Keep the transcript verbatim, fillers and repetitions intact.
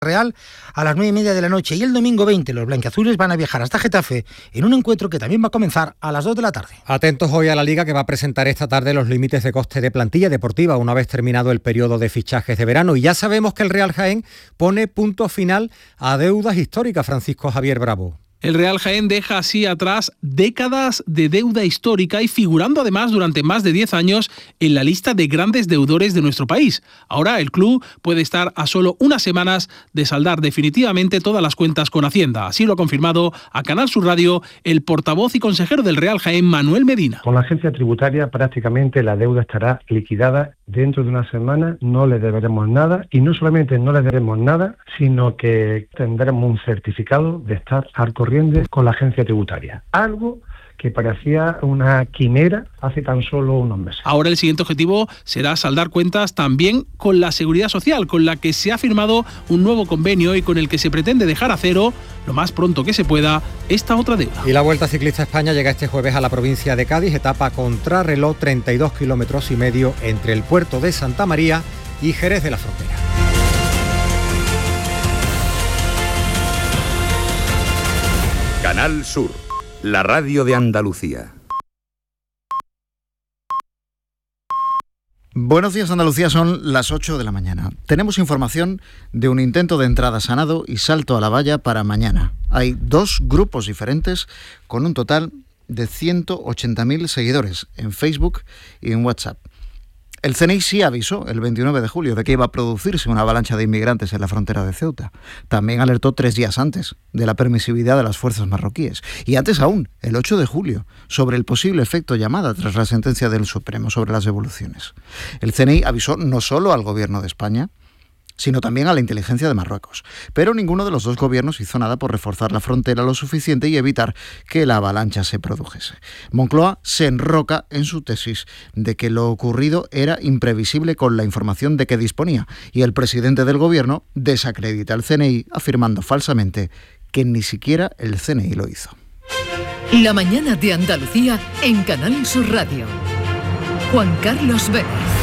Real a las nueve y media de la noche, y el domingo veinte los blanquiazules van a viajar hasta Getafe en un encuentro que también va a comenzar a las dos de la tarde. Atentos hoy a la Liga, que va a presentar esta tarde los límites de coste de plantilla deportiva una vez terminado el periodo de fichajes de verano, y ya sabemos que el Real Jaén pone punto final a deudas históricas. Francisco Javier Bravo. El Real Jaén deja así atrás décadas de deuda histórica y figurando además durante más de diez años en la lista de grandes deudores de nuestro país. Ahora el club puede estar a solo unas semanas de saldar definitivamente todas las cuentas con Hacienda. Así lo ha confirmado a Canal Sur Radio el portavoz y consejero del Real Jaén, Manuel Medina. Con la agencia tributaria prácticamente la deuda estará liquidada dentro de una semana, no le deberemos nada, y no solamente no le deberemos nada, sino que tendremos un certificado de estar al corriente con la agencia tributaria. Algo que parecía una quimera hace tan solo unos meses. Ahora el siguiente objetivo será saldar cuentas también con la Seguridad Social, con la que se ha firmado un nuevo convenio y con el que se pretende dejar a cero, lo más pronto que se pueda, esta otra deuda. Y la Vuelta Ciclista a España llega este jueves a la provincia de Cádiz, etapa contrarreloj, treinta y dos kilómetros y medio entre el puerto de Santa María y Jerez de la Frontera. Canal Sur, la radio de Andalucía. Buenos días, Andalucía, son las ocho de la mañana. Tenemos información de un intento de entrada sanado y salto a la valla para mañana. Hay dos grupos diferentes con un total de ciento ochenta mil seguidores en Facebook y en WhatsApp. El C N I sí avisó el veintinueve de julio de que iba a producirse una avalancha de inmigrantes en la frontera de Ceuta. También alertó tres días antes de la permisividad de las fuerzas marroquíes. Y antes aún, el ocho de julio, sobre el posible efecto llamada tras la sentencia del Supremo sobre las devoluciones. El C N I avisó no solo al gobierno de España, sino también a la inteligencia de Marruecos. Pero ninguno de los dos gobiernos hizo nada por reforzar la frontera lo suficiente y evitar que la avalancha se produjese. Moncloa se enroca en su tesis de que lo ocurrido era imprevisible con la información de que disponía, y el presidente del gobierno desacredita al C N I afirmando falsamente que ni siquiera el C N I lo hizo. La mañana de Andalucía en Canal Sur Radio. Juan Carlos Vélez.